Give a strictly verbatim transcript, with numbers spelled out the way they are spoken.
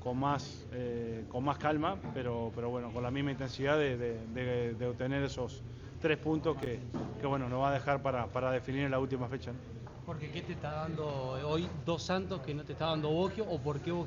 con, más, eh, con más calma, pero, pero bueno, con la misma intensidad de, de, de, de obtener esos tres puntos que, que bueno, nos va a dejar para, para definir en la última fecha, ¿no? Porque ¿qué te está dando hoy Dos Santos que no te está dando Boggio o por qué Boggio